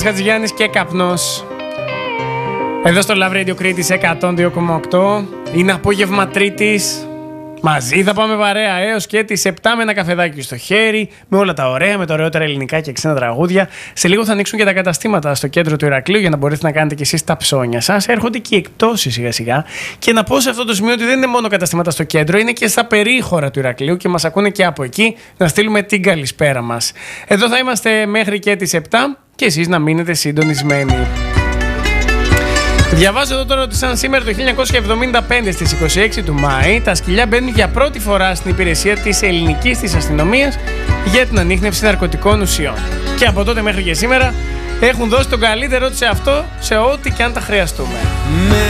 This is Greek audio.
Μιχάλης Χατζηγιάννης και καπνός. Εδώ στο Love Radio Κρήτης 102,8. Είναι απόγευμα Τρίτης. Μαζί θα πάμε παρέα έως και τις 7 με ένα καφεδάκι στο χέρι, με όλα τα ωραία, με τα ωραιότερα ελληνικά και ξένα τραγούδια. Σε λίγο θα ανοίξουν και τα καταστήματα στο κέντρο του Ηρακλείου για να μπορείτε να κάνετε και εσείς τα ψώνια σας. Έρχονται και οι εκπτώσεις σιγά σιγά. Και να πω σε αυτό το σημείο ότι δεν είναι μόνο καταστήματα στο κέντρο, είναι και στα περίχωρα του Ηρακλείου και μας ακούνε και από εκεί. Να στείλουμε την καλησπέρα μας. Εδώ θα είμαστε μέχρι και τις 7 και εσείς να μείνετε συντονισμένοι. Διαβάζω εδώ τώρα ότι σαν σήμερα το 1975 στις 26 του Μάη τα σκυλιά μπαίνουν για πρώτη φορά στην υπηρεσία της ελληνικής της αστυνομίας για την ανίχνευση ναρκωτικών ουσιών. Και από τότε μέχρι και σήμερα έχουν δώσει τον καλύτερό τους σε αυτό, σε ό,τι και αν τα χρειαστούμε.